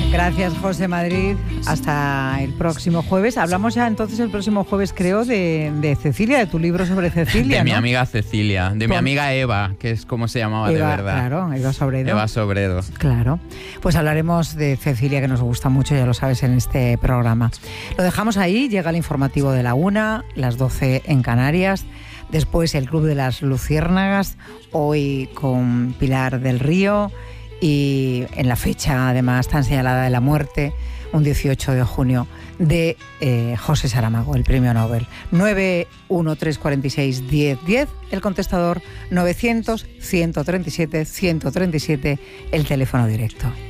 Gracias, José Madrid. Hasta el próximo jueves. Hablamos ya entonces el próximo jueves, creo, de Cecilia, de tu libro sobre Cecilia, De mi ¿no? amiga Cecilia, de mi amiga Eva, que es como se llamaba Eva, de verdad. Claro, Eva Sobredo. Eva Sobredo. Claro. Pues hablaremos de Cecilia, que nos gusta mucho, ya lo sabes, en este programa. Lo dejamos ahí, llega el informativo de la 1, las 12 en Canarias. Después el Club de las Luciérnagas, hoy con Pilar del Río. Y en la fecha, además, tan señalada de la muerte, un 18 de junio, de José Saramago, el premio Nobel. 913461010, el contestador 900-137-137, el teléfono directo.